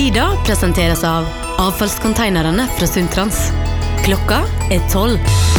Sida presenteres av avfallskonteinerne fra Sundtrans. Klokka 12.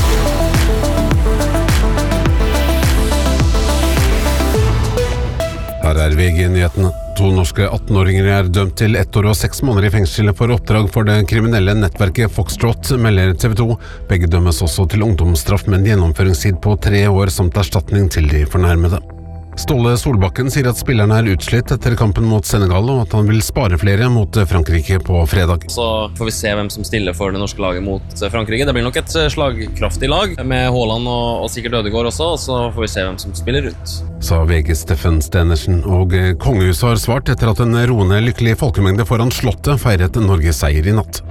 Her VG-nyhetene. 2 norske 18-åringer dømt til 1 år og 6 måneder i fengsel for oppdrag for det kriminelle nettverket Foxtrot, melder TV 2. Begge dømmes også til ungdomsstraff med en gjennomføringstid på 3 år samt erstatning til de fornærmede. Ståle Solbakken sier at spilleren utslitt etter kampen mot Senegal, og at han vil spare flere mot Frankrike på fredag. Så får vi se hvem som stiller for det norske laget mot Frankrike. Det blir nok et slagkraftig lag, med Haaland og sikkert Ødegaard også, og så får vi se hvem som spiller ut. Sa VG Steffen Stenersen, og kongehuset har svart etter at en roende lykkelig folkemengde foran slottet feiret Norges seier i natt.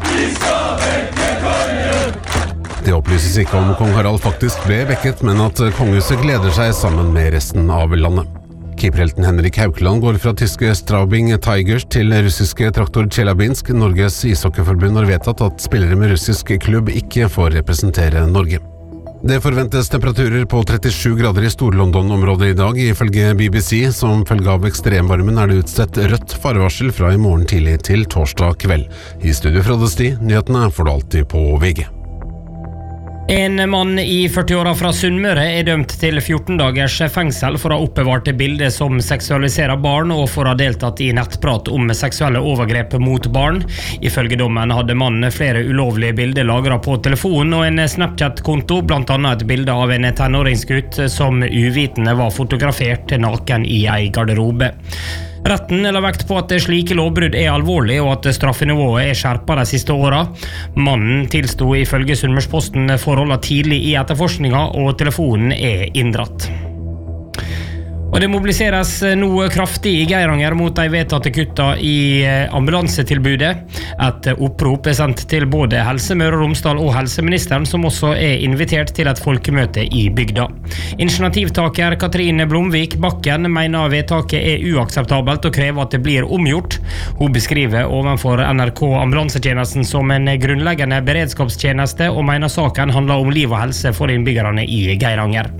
Det opplyses ikke om kong Harald faktisk ble vekket, men at kongehuset gleder seg sammen med resten av landet. Keeperhelten Henrik Haukeland går fra tyske Straubing Tigers til russiske Traktor Tjeljabinsk. Norges ishockeyforbund har vedtatt at spillere med russisk klubb ikke får representere Norge. Det forventes temperaturer på 37 grader i Stor-London-området i dag, ifølge BBC. Som følge av ekstremvarmen det utstedt rødt farevarsel fra i morgen tidlig til torsdag kveld. I studio Frode Sti, nyhetene får du alltid på VG. En mann i 40-åra fra Sunnmøre dømt til 14 dagers fengsel for å ha oppbevart bilder som seksualiserer barn og for å ha deltatt i nettprat om seksuelle overgrep mot barn. Ifølge dommen hadde mannen flere ulovlige bilder lagret på telefonen og en Snapchat-konto, blant annet et bilde av en tenåringsgutt som uvitende var fotografert naken i en garderobe. Retten la vekt på at slike lovbrudd alvorlig og at straffenivået skjerpet de siste åra. Mannen tilsto ifølge Sunnmørsposten forholdene tidlig i etterforskninga, og telefonen inndratt. Og det mobiliseres nå kraftig i Geiranger mot de vedtatte kutta i ambulansetilbudet. Et opprop sendt til både Helse Møre og Romsdal og helseministeren, som også invitert til et folkemøte i bygda. Initiativtaker Katrine Blomvik Bakken mener vedtaket uakseptabelt og krever at det blir omgjort. Hun beskriver ovenfor NRK ambulansetjenesten som en grunnleggende beredskapstjeneste og mener saken handler om liv og helse for innbyggerne i Geiranger.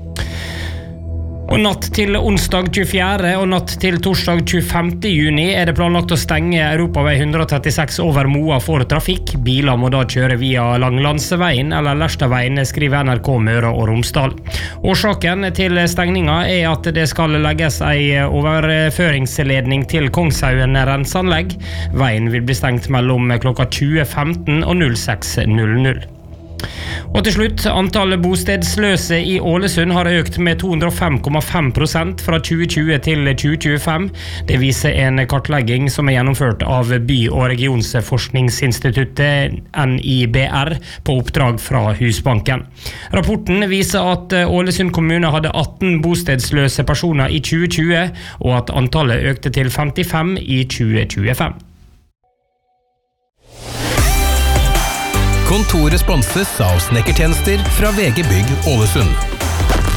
Og natt til onsdag 24. og natt til torsdag 25. juni det planlagt å stenge Europavei 136 over Moa for trafikk. Biler må da kjøre via Langlandsveien eller Lerstadveien, skriver NRK Møre og Romsdal. Årsaken til stengninga at det skal legges en overføringsledning til Kongshaugen renseanlegg. Veien vil bli stengt mellom klokka 20.15 og 06.00. Og til slutt, antallet bostedsløse i Ålesund har økt med 205,5% fra 2020 til 2025. Det viser en kartlegging som gjennomført av By- og regionsforskningsinstituttet NIBR på oppdrag fra Husbanken. Rapporten viser at Ålesund kommune hadde 18 bostedsløse personer i 2020, og at antallet økte til 55 i 2025. Kontoret sponses av snekkertjenester fra VG Bygg Ålesund.